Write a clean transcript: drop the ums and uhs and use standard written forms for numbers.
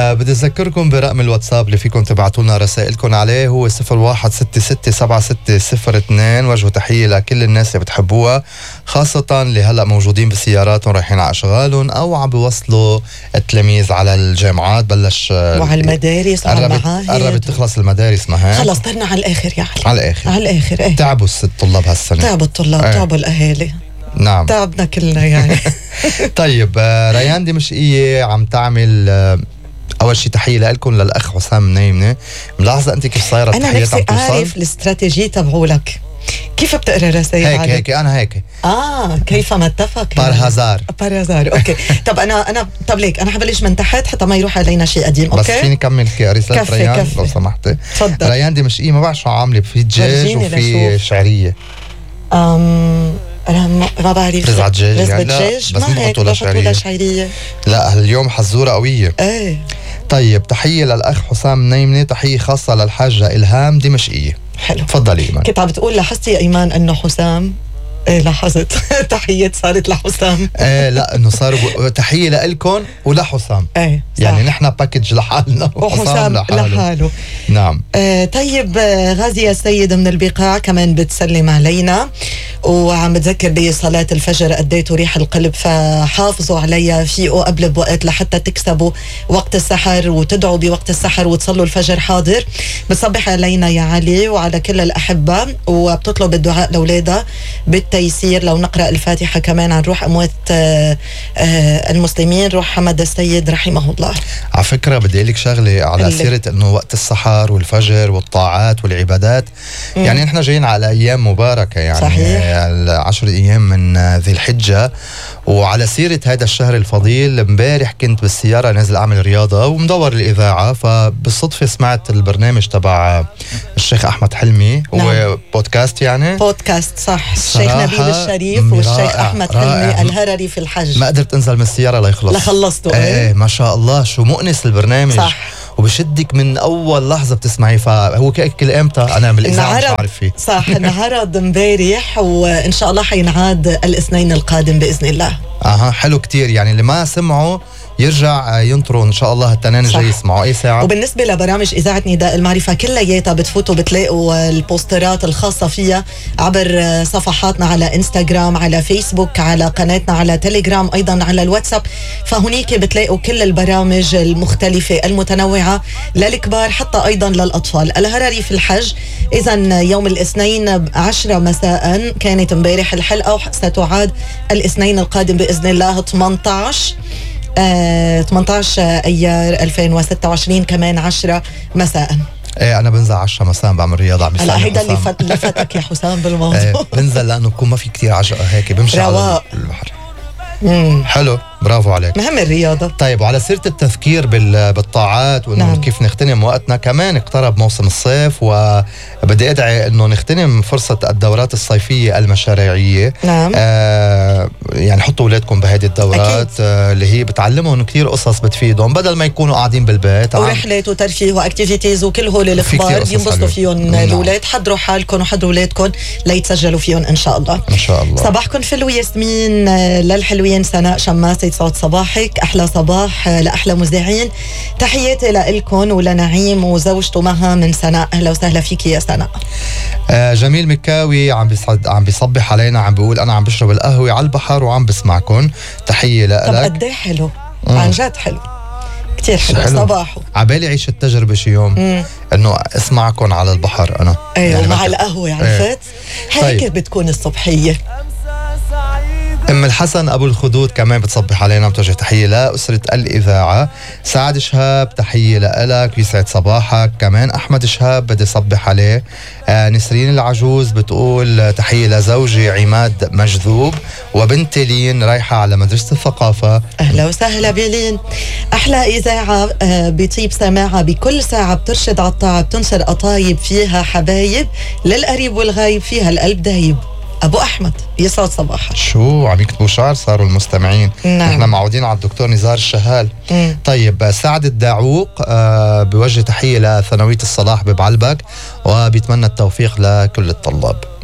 بدي أذكركم برقم الواتساب اللي فيكم تبعتوا لنا رسائلكم عليه، هو 01667602. وجه تحية لكل الناس اللي بتحبوها، خاصة اللي هلأ موجودين بسياراتهم رايحين على أشغالهم أو عم بيوصلوا التلاميذ على الجامعات. بلش وعلى المدارس وعلى المعاهد، قربت تخلص المدارس. ما هي خلص صرنا على الآخر يا علي، على الآخر على الآخر. ايه تعبوا الطلاب هالسنة، تعبوا الطلاب، تعبوا الأهالي، نعم تعبنا كلنا يعني. طيب ريان دمشقية عم تعمل أول شيء تحية لكم للأخ حسام نايمنة. ملاحظة أنت كيف صايرة أنا التحيات عم نفسي توصل؟ أعرف الاستراتيجية تبعولك، كيف بتقرا رسائل هيك عادة؟ هيك أنا هيك كيفما اتفق بارهازار اوكي. طب انا طب ليك انا حبلش من تحت حتى ما يروح علينا شيء قديم. اوكي بس فيني كمل رسالة ريان لو سمحتي؟ تفضل. ريان دمشقية ما بعرف شو عاملة، في دجاج وفي شعرية. انا ما بعرف رزعة دجاج رزعة يعني. دجاج بس ما هيك بحطوا شعرية. لا اليوم حزورة قوية. ايه طيب تحية للأخ حسام نايمنة، تحية خاصة للحاجة إلهام دمشقية. حلو، تفضلي إيمان. كنت عم بتقول لاحظتي يا إيمان أنه حسام لاحظت تحية صارت لحسام. لا انه صار تحية لإلكن ولحسام. يعني نحن باكج لحالنا وحسام لحاله. نعم. طيب غازية السيد من البقاع كمان بتسلم علينا وعم بتذكر بصلاة الفجر أديتوا ريح القلب، فحافظوا عليها فيقوا قبل بوقت لحتى تكسبوا وقت السحر وتدعوا بوقت السحر وتصلوا الفجر حاضر. بتصبح علينا يا علي وعلى كل الأحبة وبتطلب الدعاء لأولادها بالتيسير. لو نقرأ الفاتحة كمان عن روح أموات المسلمين، روح حمد السيد رحمه الله. على فكرة بدي لك شغلة على سيرة انه وقت السحر والفجر والطاعات والعبادات. يعني نحن جايين على أيام مباركة، يعني صحيح. 10 أيام من ذي الحجة. وعلى سيرة هذا الشهر الفضيل، امبارح كنت بالسيارة نازل أعمل رياضة ومدور الإذاعة، فبالصدفة سمعت البرنامج تبع الشيخ أحمد حلمي. نعم. هو بودكاست، يعني بودكاست صح، الشيخ نبيل الشريف والشيخ أحمد حلمي الهرري في الحج. ما قدرت أنزل من السيارة ليخلص، لخلصته. ايه ما شاء الله شو مؤنس البرنامج. صح. وبشدك من أول لحظة بتسمعيه. فهو كل إمتى أنا بالإذاعة مش عارف فيه. صح انعرض امبارح وإن شاء الله حينعاد الاثنين القادم بإذن الله. حلو كتير. يعني اللي ما سمعوا يرجع ينطروا إن شاء الله التنين الجاي يسمعوا. أي ساعة؟ وبالنسبة لبرامج إذاعة نداء المعرفة كلياتها بتفوتوا بتلاقوا البوسترات الخاصة فيها عبر صفحاتنا على انستغرام، على فيسبوك، على قناتنا على تليجرام، أيضا على الواتساب. فهنيك بتلاقوا كل البرامج المختلفة المتنوعة للكبار حتى أيضا للأطفال. الهرري في الحج إذن يوم الاثنين 10 مساء كانت امبارح الحلقة، وستعاد الاثنين القادم بإذن الله 18 أيار 2026 كمان 10 مساء. ايه انا بنزل 10 مساء بعمل رياضه. عم هلا هيدا اللي لفتك يا حسام بالموضوع. بنزل لانه بكون ما في كتير عجقه هيك بمشي على البحر. حلو، برافو عليك. مهم الرياضة. طيب وعلى سيرة التذكير بالطاعات وانه نعم. كيف نغتنم وقتنا، كمان اقترب موسم الصيف وبدي ادعي انه نغتنم فرصة الدورات الصيفية المشاريعية. نعم. يعني حطوا اولادكم بهذه الدورات اللي هي بتعلمهم كتير قصص بتفيدهم بدل ما يكونوا قاعدين بالبيت. ورحلات وترفيه واكتيفيتيز وكل هول الاخبار بينبسطوا فيهم الاولاد. حضروا حالكم وحضروا اولادكم ليتسجلوا فيهم ان شاء الله. ان شاء الله. صباحكم فل ياسمين للحلوين سناء شماسي، يسعد صباحك، احلى صباح لاحلى مذيعين. تحياتي لكم ولنعيم وزوجته مها من سناء. اهلا وسهلا فيكي يا سناء. جميل مكاوي عم بيصبح علينا، عم بيقول انا عم بشرب القهوه على البحر وعم بسمعكم. تحيه لك. طب قد ايه حلو، عن جد حلو كتير حلو. صباحو عبالي عيش التجربه شي يوم انه اسمعكم على البحر انا. يعني ومع القهوه عرفت. هيك طيب. بتكون الصبحيه. ام الحسن ابو الخدود كمان بتصبح علينا، بتوجه تحيه لاسره الاذاعه. سعد شهاب تحيه لك، يسعد صباحك. كمان احمد شهاب بدي صبح عليه. نسرين العجوز بتقول تحيه لزوجي عماد مجذوب وبنتي لين رايحه على مدرسه الثقافه. اهلا وسهلا بلين. احلى اذاعه بطيب سماعه، بكل ساعه بترشد على الطاعه، بتنشر قطايب فيها حبايب، للقريب والغايب فيها القلب دايب. أبو أحمد يسعد صباحك. شو عم يكتبوا شعر صاروا المستمعين. نعم. نحن معودين على الدكتور نزار الشهال. طيب سعد الداعوق بوجه تحية لثانوية الصلاح ببعلبك وبيتمنى التوفيق لكل الطلاب.